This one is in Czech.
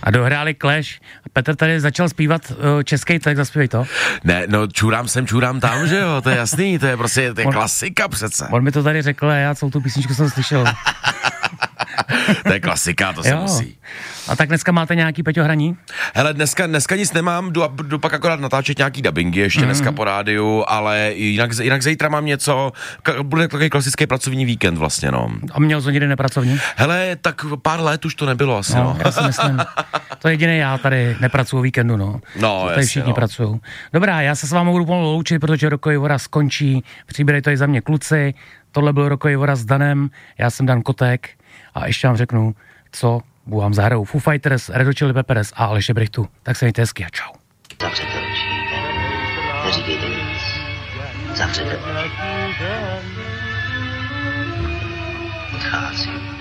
A dohráli Clash. Petr tady začal zpívat český, tak zaspívej to. Ne, no čurám sem, čurám tam, že jo, to je jasný, to je prostě klasika přece. On mi to tady řekl a já celou tu písničku jsem slyšel. To je klasika, to se musí. A tak dneska máte nějaký, Peťo, hraní? Hele, dneska nic nemám, jdu pak akorát natáčet nějaký dabingy ještě dneska po rádiu, ale jinak zítra mám něco, bude takový klasický pracovní víkend vlastně, no. A měl jsi někdy nepracovní? Hele, tak pár let už to nebylo asi, no. Já si myslím, to jediný já tady nepracuju o víkendu, no. No, tady všichni pracují. Dobrá, já se s vámi budu pomalu loučit, protože Rokový voraz skončí, přibírají to i za mě kluci, tohle byl Rokový voraz s Danem, já jsem Dan Kotek a ještě vám řeknu, co vám zahrajou Foo Fighters, Red Hot Chili Peppers a Aleše Brichtu. Tak se mějte hezky a čau. Zavřete oči, neříkejte nic, zavřete oči. Odcházím.